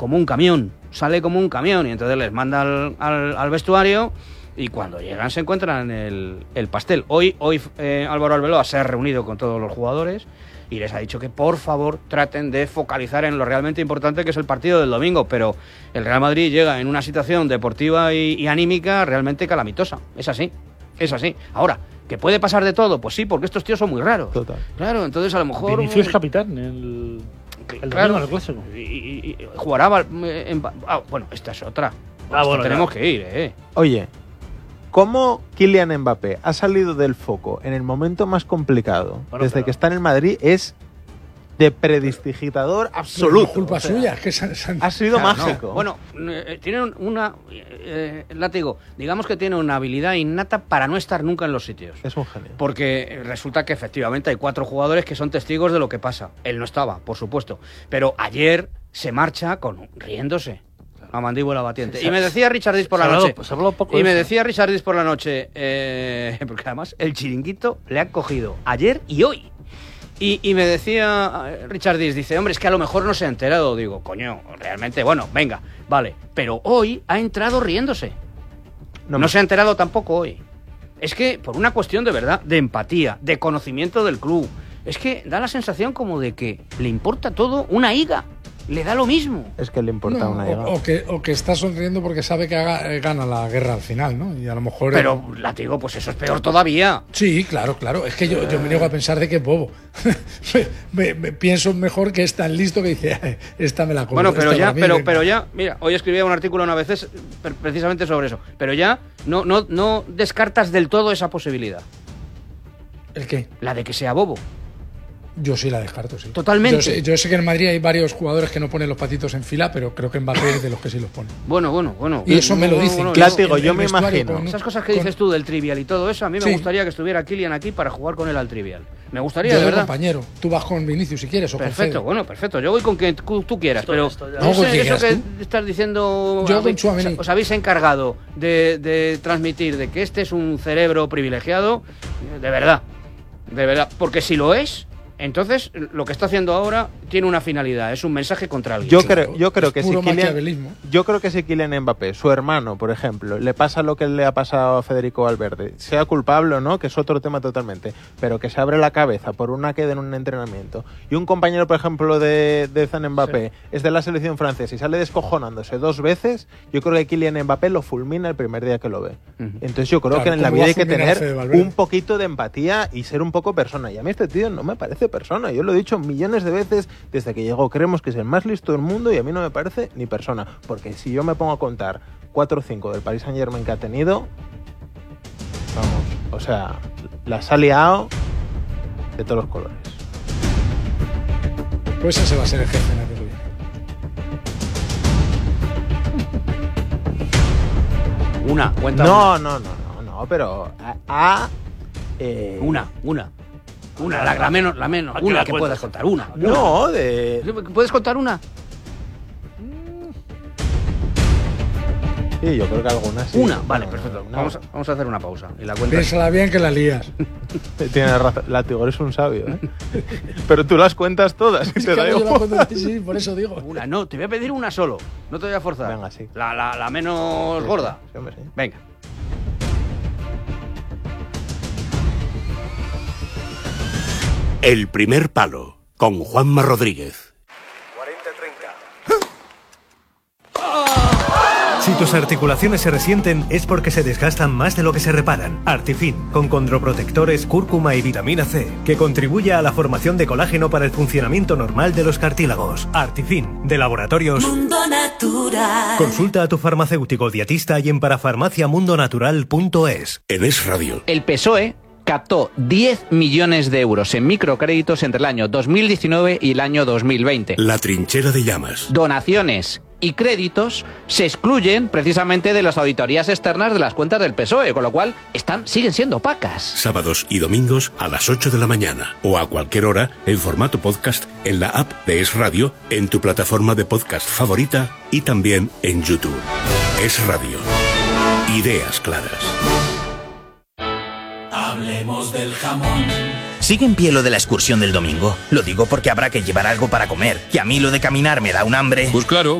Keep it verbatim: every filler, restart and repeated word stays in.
como un camión, sale como un camión, y entonces les manda al, al, al vestuario, y cuando llegan se encuentran el, el pastel. Hoy, hoy eh, Álvaro Arbeloa se ha reunido con todos los jugadores y les ha dicho que por favor traten de focalizar en lo realmente importante, que es el partido del domingo, pero el Real Madrid llega en una situación deportiva y, y anímica realmente calamitosa. Es así, es así. Ahora, ¿que puede pasar de todo? Pues sí, porque estos tíos son muy raros. Total. Claro, entonces a lo mejor... Vinicius es capitán, el, el claro, domingo, el clásico. Y, y, y jugará en... Ah, bueno, esta es otra. Ah, bueno, tenemos ya. que ir, ¿eh? Oye, ¿cómo Kylian Mbappé ha salido del foco en el momento más complicado Bueno, desde pero- que está en el Madrid? Es de prestidigitador absoluto. No es culpa O sea, suya, es que se, se han- ha sido Claro, mágico. no. Bueno, eh, tienen una... Eh, látigo, digamos que tiene una habilidad innata para no estar nunca en los sitios. Es un genio. Porque resulta que efectivamente hay cuatro jugadores que son testigos de lo que pasa. Él no estaba, por supuesto. Pero ayer se marcha con riéndose. A mandíbula batiente. Sí, Y me decía Richard Diz por se la ha hablado- noche. se ha hablado poco Y de me eso. decía Richard Diz por la noche. Eh, porque además el chiringuito le han cogido ayer y hoy. Y, y me decía eh, Richard Diz, dice, hombre, es que a lo mejor no se ha enterado. Digo, coño, realmente, bueno, venga, vale. Pero hoy ha entrado riéndose. No, me- se ha enterado tampoco hoy. Es que por una cuestión de verdad, de empatía, de conocimiento del club, es que da la sensación como de que le importa todo una higa. Le da lo mismo. Es que le importa No, una o, higa. o que, o que está sonriendo porque sabe que haga- eh, gana la guerra al final, ¿no? Y a lo mejor... Pero, látigo, pues eso es peor todavía. Sí, claro, claro. Es que yo, yo me niego a pensar de que es bobo. me, me- pienso mejor que es tan listo que dice, "Ay, esta me la como". Bueno, pero esta ya, para mí, pero, venga. pero ya, mira, hoy escribía un artículo una vez precisamente sobre eso. Pero ya no, no, no descartas del todo esa posibilidad. ¿El qué? La de que sea bobo. Yo sí la descarto, sí. Totalmente. Yo sé, yo sé que en Madrid hay varios jugadores que no ponen los patitos en fila, pero creo que Mbappé es de los que sí los pone. Bueno, bueno, bueno. Y eso me lo Bueno, dicen. bueno, que Claro, es digo, el- yo el me vestuario imagino. con- Esas cosas que con- dices tú del trivial y todo eso, a mí me Sí. gustaría que estuviera Kylian aquí para jugar con él al trivial. Me gustaría, Yo de de verdad. compañero. Tú vas con Vinicius si quieres o con Perfecto, Fede. bueno, perfecto. Yo voy con quien tú, tú quieras, Esto- pero esto ya- no No, con sé, quien eso quieras que estás diciendo, Yo con habéis- Tchouaméni. os habéis encargado de, de transmitir de que este es un cerebro privilegiado, de verdad, de verdad, porque si lo es, entonces lo que está haciendo ahora tiene una finalidad, es un mensaje contra alguien. Yo Claro, creo, yo creo es que si puro Kylian, maquiavelismo. yo creo que si Kylian Mbappé, su hermano, por ejemplo, le pasa lo que le ha pasado a Federico Valverde, sea culpable o no, que es otro tema totalmente, pero que se abre la cabeza por una queda en un entrenamiento y un compañero, por ejemplo, de, de Zan Mbappé es de la selección francesa y sale descojonándose dos veces, yo creo que Kylian Mbappé lo fulmina el primer día que lo ve. Ujú. Entonces yo creo Claro, que en la ¿cómo vida va a hay que fulminar a Fede tener Valverde? un poquito de empatía y ser un poco persona. Y a mí este tío no me parece persona. Yo lo he dicho millones de veces desde que llegó. Creemos que es el más listo del mundo y a mí no me parece ni persona. Porque si yo me pongo a contar cuatro o cinco del Paris Saint Germain que ha tenido, vamos, o sea, las ha liado de todos los colores. Pues ese va a ser el jefe en el que viene. Una, cuenta No, no, no, no, no, pero a... a, eh, una, una, una, la, la menos, la menos, ¿A qué una la que cuentas? puedas contar, una. No, de... una. ¿Puedes contar una? Sí, yo creo que algunas sí. Una, vale, No, perfecto. no. Vamos, a, vamos a hacer una pausa y la cuentas. Piénsala bien que la lías. Tienes razón, Látigo, eres un sabio, ¿eh? Pero tú las cuentas todas y te da Claro, yo la igual. cuento- sí, por eso digo. Una, no, te voy a pedir una solo. No te voy a forzar. Venga, sí. La, la, la menos Sí, gorda. sí, hombre, sí. Venga. El primer palo, con Juanma Rodríguez. Si tus articulaciones se resienten es porque se desgastan más de lo que se reparan. Artifin, con condroprotectores, cúrcuma y vitamina C, que contribuye a la formación de colágeno para el funcionamiento normal de los cartílagos. Artifin, de Laboratorios Mundo Natural. Consulta a tu farmacéutico dietista y en parafarmacia mundo natural punto es. En Es Radio. El P S O E captó diez millones de euros en microcréditos entre el año dos mil diecinueve y el año dos mil veinte. La trinchera de llamas. Donaciones y créditos se excluyen precisamente de las auditorías externas de las cuentas del P S O E, con lo cual están, siguen siendo opacas. Sábados y domingos a las ocho de la mañana o a cualquier hora en formato podcast en la app de Es Radio, en tu plataforma de podcast favorita y también en YouTube. Es Radio. Ideas claras. Hablemos del jamón. ¿Sigue en pie lo de la excursión del domingo? Lo digo porque habrá que llevar algo para comer. Y a mí lo de caminar me da un hambre. Pues claro.